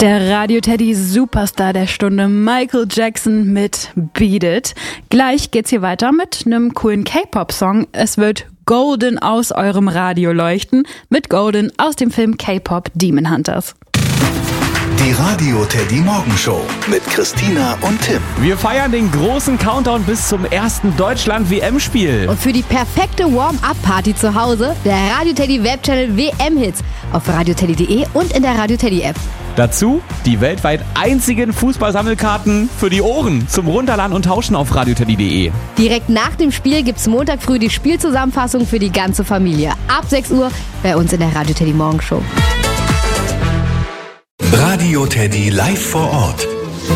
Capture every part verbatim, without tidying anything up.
Der Radio Teddy Superstar der Stunde, Michael Jackson mit Beat It. Gleich geht's hier weiter mit einem coolen K-Pop-Song. Es wird Golden aus eurem Radio leuchten mit Golden aus dem Film K-Pop Demon Hunters. Die Radio Teddy Morgenshow mit Christina und Tim. Wir feiern den großen Countdown bis zum ersten Deutschland-W M-Spiel. Und für die perfekte Warm-Up-Party zu Hause, der Radio Teddy Webchannel W M-Hits auf radioteddy punkt de und in der Radio Teddy App. Dazu die weltweit einzigen Fußballsammelkarten für die Ohren zum Runterladen und Tauschen auf radioteddy punkt de. Direkt nach dem Spiel gibt's Montag früh die Spielzusammenfassung für die ganze Familie. Ab sechs Uhr bei uns in der Radio Teddy Morgenshow. Radio Teddy live vor Ort.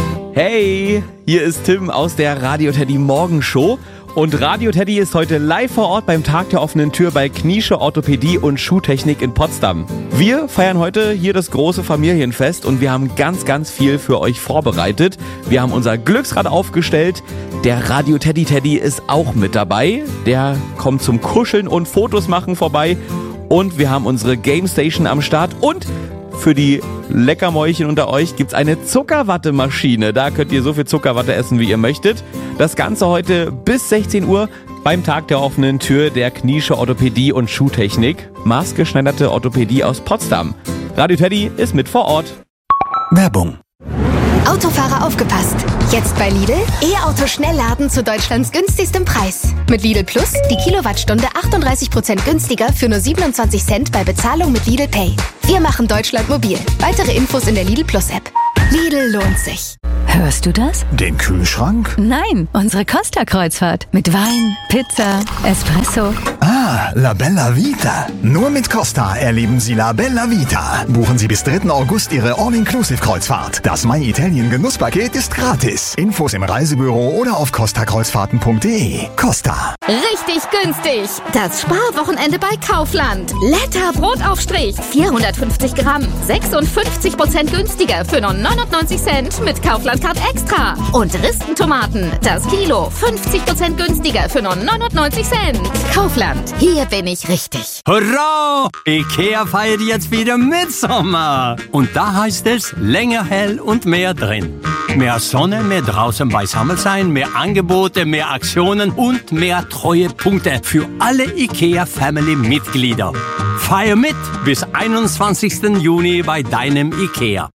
Hey, hier ist Tim aus der Radio Teddy Morgenshow. Und Radio Teddy ist heute live vor Ort beim Tag der offenen Tür bei Kniesche Orthopädie und Schuhtechnik in Potsdam. Wir feiern heute hier das große Familienfest und wir haben ganz, ganz viel für euch vorbereitet. Wir haben unser Glücksrad aufgestellt. Der Radio Teddy Teddy ist auch mit dabei. Der kommt zum Kuscheln und Fotos machen vorbei. Und wir haben unsere Game Station am Start und für die Leckermäulchen unter euch gibt's eine Zuckerwattemaschine. Da könnt ihr so viel Zuckerwatte essen, wie ihr möchtet. Das Ganze heute bis sechzehn Uhr beim Tag der offenen Tür der Kniesche Orthopädie und Schuhtechnik. Maßgeschneiderte Orthopädie aus Potsdam. Radio Teddy ist mit vor Ort. Werbung. Autofahrer aufgepasst! Jetzt bei Lidl E-Auto Schnellladen zu Deutschlands günstigstem Preis. Mit Lidl Plus die Kilowattstunde achtunddreißig Prozent günstiger für nur siebenundzwanzig Cent bei Bezahlung mit Lidl Pay. Wir machen Deutschland mobil. Weitere Infos in der Lidl Plus App. Lidl lohnt sich. Hörst du das? Den Kühlschrank? Nein, unsere Costa-Kreuzfahrt. Mit Wein, Pizza, Espresso. Ah, La Bella Vita. Nur mit Costa erleben Sie La Bella Vita. Buchen Sie bis dritten August Ihre All-Inclusive-Kreuzfahrt. Das My Italien Genusspaket ist gratis. Infos im Reisebüro oder auf costa kreuzfahrten punkt de. Costa. Richtig günstig. Das Sparwochenende bei Kaufland. Letter Brotaufstrich. vierhundertfünfzig Gramm. sechsundfünfzig Prozent günstiger für nur neunundneunzig Cent mit Kaufland Card Extra. Und Ristentomaten. Das Kilo. fünfzig Prozent günstiger für nur neunundneunzig Cent. Kaufland. Hier bin ich richtig. Hurra! Ikea feiert jetzt wieder Mitsommer. Und da heißt es länger hell und mehr drin. Mehr Sonne, mehr draußen beisammen sein, mehr Angebote, mehr Aktionen und mehr Treuepunkte für alle Ikea-Family-Mitglieder. Feier mit bis einundzwanzigsten Juni bei deinem Ikea.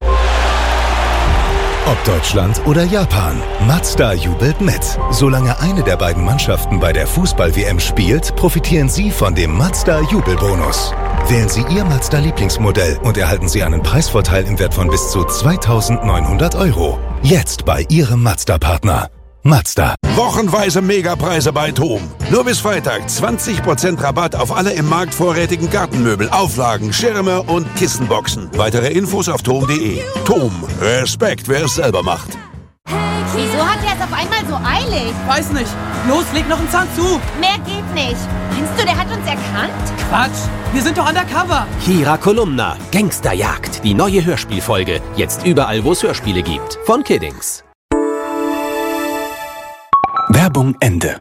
Ob Deutschland oder Japan, Mazda jubelt mit. Solange eine der beiden Mannschaften bei der Fußball-W M spielt, profitieren Sie von dem Mazda-Jubelbonus. Wählen Sie Ihr Mazda-Lieblingsmodell und erhalten Sie einen Preisvorteil im Wert von bis zu zweitausendneunhundert Euro. Jetzt bei Ihrem Mazda-Partner. Mazda. Wochenweise Megapreise bei TOM. Nur bis Freitag zwanzig Prozent Rabatt auf alle im Markt vorrätigen Gartenmöbel, Auflagen, Schirme und Kissenboxen. Weitere Infos auf tom punkt de. TOM. Respekt, wer es selber macht. Wieso hat er es auf einmal so eilig? Weiß nicht. Los, leg noch einen Zahn zu. Mehr geht nicht. Meinst du, der hat uns erkannt? Quatsch. Wir sind doch undercover. Kira Kolumna. Gangsterjagd. Die neue Hörspielfolge. Jetzt überall, wo es Hörspiele gibt. Von Kiddings. Werbung Ende.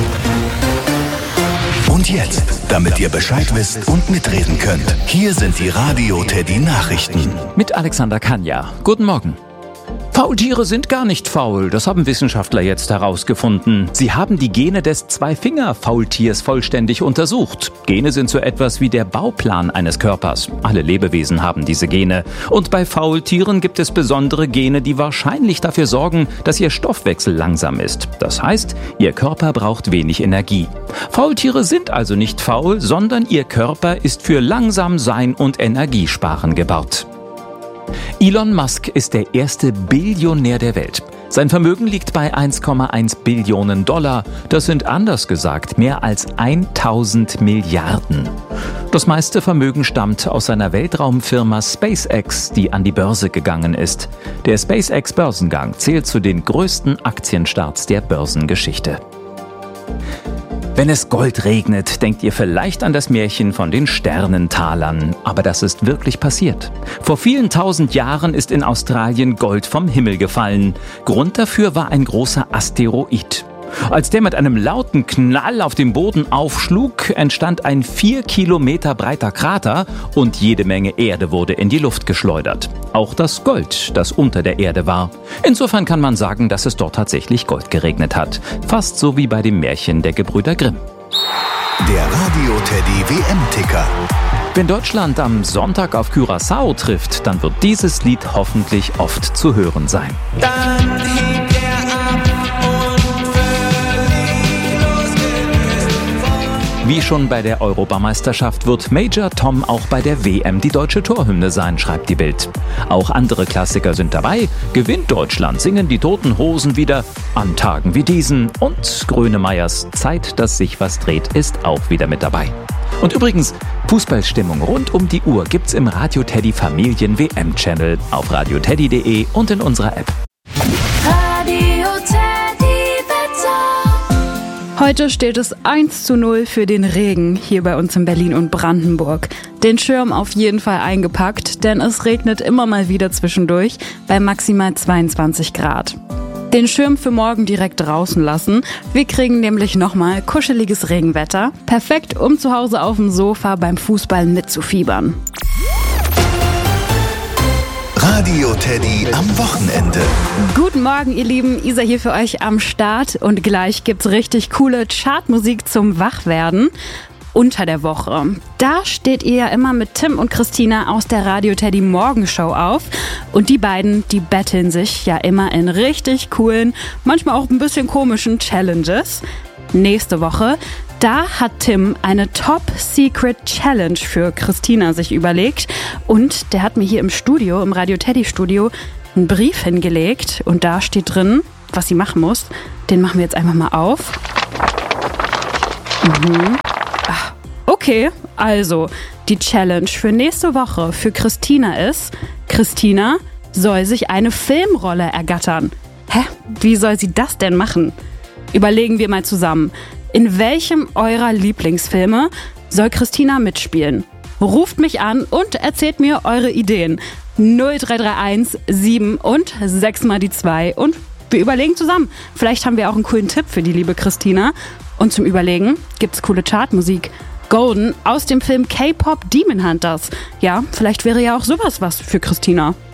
Und jetzt, damit ihr Bescheid wisst und mitreden könnt, hier sind die Radio Teddy Nachrichten. Mit Alexander Kanja. Guten Morgen. Faultiere sind gar nicht faul, das haben Wissenschaftler jetzt herausgefunden. Sie haben die Gene des Zweifinger-Faultiers vollständig untersucht. Gene sind so etwas wie der Bauplan eines Körpers. Alle Lebewesen haben diese Gene. Und bei Faultieren gibt es besondere Gene, die wahrscheinlich dafür sorgen, dass ihr Stoffwechsel langsam ist. Das heißt, ihr Körper braucht wenig Energie. Faultiere sind also nicht faul, sondern ihr Körper ist für langsam Sein und Energiesparen gebaut. Elon Musk ist der erste Billionär der Welt. Sein Vermögen liegt bei eins Komma eins Billionen Dollar. Das sind anders gesagt mehr als tausend Milliarden. Das meiste Vermögen stammt aus seiner Weltraumfirma SpaceX, die an die Börse gegangen ist. Der SpaceX-Börsengang zählt zu den größten Aktienstarts der Börsengeschichte. Wenn es Gold regnet, denkt ihr vielleicht an das Märchen von den Sternentalern. Aber das ist wirklich passiert. Vor vielen tausend Jahren ist in Australien Gold vom Himmel gefallen. Grund dafür war ein großer Asteroid. Als der mit einem lauten Knall auf dem Boden aufschlug, entstand ein vier Kilometer breiter Krater und jede Menge Erde wurde in die Luft geschleudert. Auch das Gold, das unter der Erde war. Insofern kann man sagen, dass es dort tatsächlich Gold geregnet hat. Fast so wie bei dem Märchen der Gebrüder Grimm. Der Radio Teddy W M-Ticker. Wenn Deutschland am Sonntag auf Curaçao trifft, dann wird dieses Lied hoffentlich oft zu hören sein. Dann hebt er ab und völlig losgelöst von... Wie schon bei der Europameisterschaft wird Major Tom auch bei der W M die deutsche Torhymne sein, schreibt die Bild. Auch andere Klassiker sind dabei. Gewinnt Deutschland, singen die Toten Hosen wieder an Tagen wie diesen. Und Grönemeyers Zeit, dass sich was dreht, ist auch wieder mit dabei. Und übrigens, Fußballstimmung rund um die Uhr gibt's im Radio Teddy Familien W M-Channel auf radioteddy punkt de und in unserer App. Radio Teddy Wetter. Heute steht es eins zu null für den Regen hier bei uns in Berlin und Brandenburg. Den Schirm auf jeden Fall eingepackt, denn es regnet immer mal wieder zwischendurch bei maximal zweiundzwanzig Grad. Den Schirm für morgen direkt draußen lassen. Wir kriegen nämlich nochmal kuscheliges Regenwetter. Perfekt, um zu Hause auf dem Sofa beim Fußball mitzufiebern. Radio Teddy am Wochenende. Guten Morgen, ihr Lieben. Isa hier für euch am Start. Und gleich gibt's richtig coole Chartmusik zum Wachwerden. Unter der Woche. Da steht ihr ja immer mit Tim und Christina aus der Radio Teddy Morgenshow auf. Und die beiden, die betteln sich ja immer in richtig coolen, manchmal auch ein bisschen komischen Challenges. Nächste Woche, da hat Tim eine Top-Secret-Challenge für Christina sich überlegt. Und der hat mir hier im Studio, im Radio Teddy Studio, einen Brief hingelegt. Und da steht drin, was sie machen muss. Den machen wir jetzt einfach mal auf. Mhm. Okay, also die Challenge für nächste Woche für Christina ist, Christina soll sich eine Filmrolle ergattern. Hä? Wie soll sie das denn machen? Überlegen wir mal zusammen. In welchem eurer Lieblingsfilme soll Christina mitspielen? Ruft mich an und erzählt mir eure Ideen. null drei drei eins sieben und sechs mal die zwei und wir überlegen zusammen. Vielleicht haben wir auch einen coolen Tipp für die liebe Christina. Und zum Überlegen gibt's coole Chartmusik. Golden aus dem Film K-Pop Demon Hunters. Ja, vielleicht wäre ja auch sowas was für Christina.